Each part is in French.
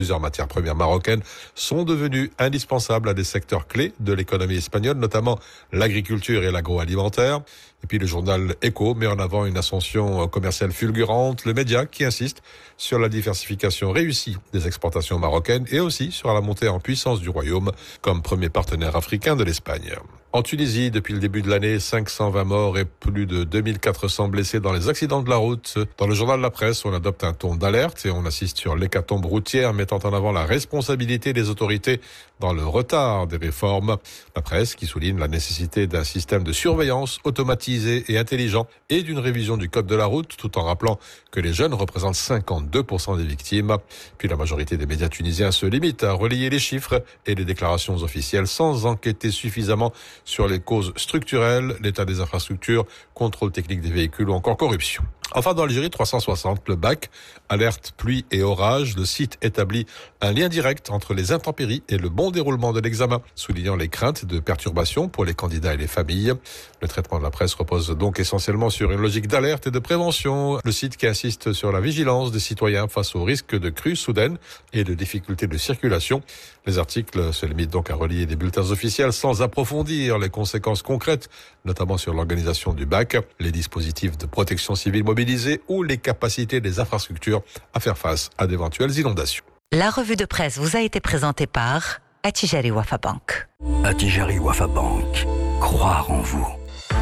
Plusieurs matières premières marocaines sont devenues indispensables à des secteurs clés de l'économie espagnole, notamment l'agriculture et l'agroalimentaire. Et puis le journal Echo met en avant une ascension commerciale fulgurante, le média qui insiste sur la diversification réussie des exportations marocaines et aussi sur la montée en puissance du royaume comme premier partenaire africain de l'Espagne. En Tunisie, depuis le début de l'année, 520 morts et plus de 2400 blessés dans les accidents de la route. Dans le journal La Presse, on adopte un ton d'alerte et on assiste sur l'hécatombe routière mettant en avant la responsabilité des autorités dans le retard des réformes. La Presse qui souligne la nécessité d'un système de surveillance automatisé et intelligent et d'une révision du code de la route, tout en rappelant que les jeunes représentent 52% des victimes. Puis la majorité des médias tunisiens se limitent à relayer les chiffres et les déclarations officielles sans enquêter suffisamment sur les causes structurelles, l'état des infrastructures, contrôle technique des véhicules ou encore corruption. Enfin, dans l'Algérie 360, le BAC alerte pluie et orage. Le site établit un lien direct entre les intempéries et le bon déroulement de l'examen, soulignant les craintes de perturbations pour les candidats et les familles. Le traitement de la presse repose donc essentiellement sur une logique d'alerte et de prévention. Le site qui insiste sur la vigilance des citoyens face aux risques de crues soudaines et de difficultés de circulation. Les articles se limitent donc à relier des bulletins officiels sans approfondir les conséquences concrètes, notamment sur l'organisation du BAC, les dispositifs de protection civile mobilisés ou les capacités des infrastructures à faire face à d'éventuelles inondations. La revue de presse vous a été présentée par Attijari Wafa Bank. Attijari Wafa Bank. Croire en vous.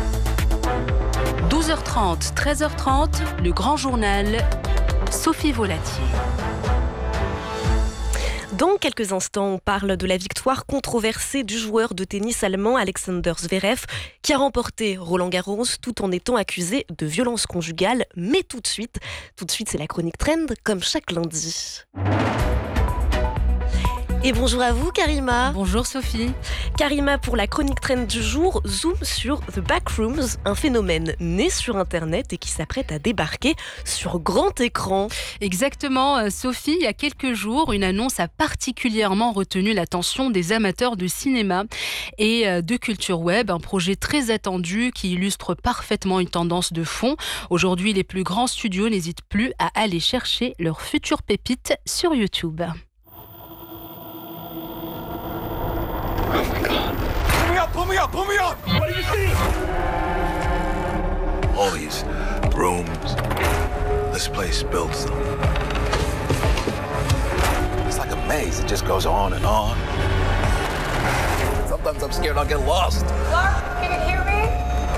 12h30, 13h30, le grand journal, Sophie Volatier. Dans quelques instants, on parle de la victoire controversée du joueur de tennis allemand Alexander Zverev qui a remporté Roland-Garros tout en étant accusé de violence conjugale. Mais tout de suite, c'est la chronique Trend comme chaque lundi. Et bonjour à vous Karima. Bonjour Sophie. Karima, pour la chronique trend du jour, zoom sur The Backrooms, un phénomène né sur Internet et qui s'apprête à débarquer sur grand écran. Exactement Sophie, il y a quelques jours, une annonce a particulièrement retenu l'attention des amateurs de cinéma et de culture web, un projet très attendu qui illustre parfaitement une tendance de fond. Aujourd'hui, les plus grands studios n'hésitent plus à aller chercher leurs futures pépites sur YouTube. Oh my God. Pull me up! What do you see? All these rooms. This place builds them. It's like a maze. It just goes on and on. Sometimes I'm scared I'll get lost. Clark, can you hear me?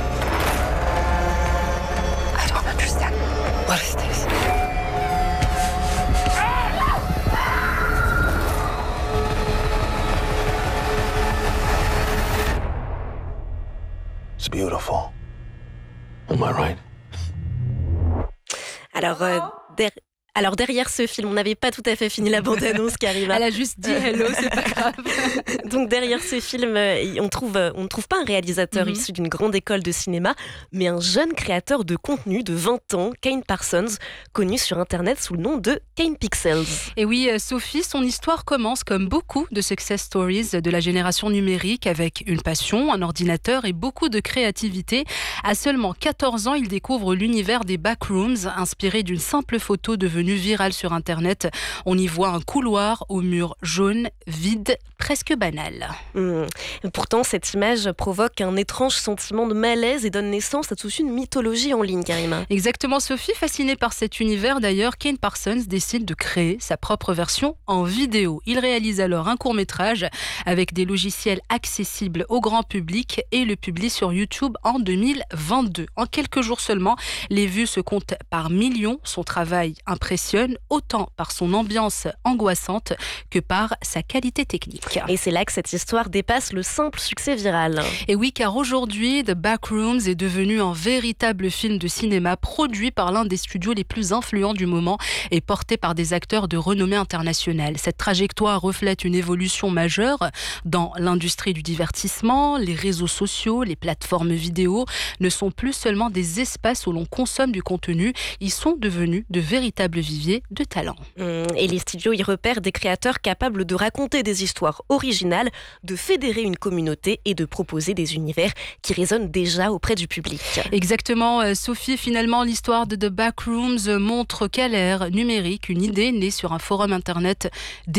I don't understand. What is this? It's beautiful. Am I right? Alors derrière ce film, on n'avait pas tout à fait fini la bande-annonce, Karima. Elle a juste dit hello, c'est pas grave. Donc derrière ce film, on ne trouve pas un réalisateur issu d'une grande école de cinéma, mais un jeune créateur de contenu de 20 ans, Kane Parsons, connu sur Internet sous le nom de Kane Pixels. Et oui, Sophie, son histoire commence comme beaucoup de success stories de la génération numérique, avec une passion, un ordinateur et beaucoup de créativité. À seulement 14 ans, il découvre l'univers des backrooms, inspiré d'une simple photo devenue virale sur Internet. On y voit un couloir aux murs jaunes, vide, presque banal. Pourtant, cette image provoque un étrange sentiment de malaise et donne naissance à toute une mythologie en ligne, Karima. Exactement, Sophie. Fasciné par cet univers, d'ailleurs, Kane Parsons décide de créer sa propre version en vidéo. Il réalise alors un court-métrage avec des logiciels accessibles au grand public et le publie sur YouTube en 2022. En quelques jours seulement, les vues se comptent par millions. Son travail impressionne autant par son ambiance angoissante que par sa qualité technique. Et c'est là que cette histoire dépasse le simple succès viral. Et oui, car aujourd'hui, The Backrooms est devenu un véritable film de cinéma produit par l'un des studios les plus influents du moment et porté par des acteurs de renommée internationale. Cette trajectoire reflète une évolution majeure dans l'industrie du divertissement. Les réseaux sociaux, les plateformes vidéo ne sont plus seulement des espaces où l'on consomme du contenu, ils sont devenus de véritables viviers de talent. Et les studios y repèrent des créateurs capables de raconter des histoires originales, de fédérer une communauté et de proposer des univers qui résonnent déjà auprès du public. Exactement, Sophie. Finalement, l'histoire de The Backrooms montre qu'à l'ère numérique, une idée née sur un forum internet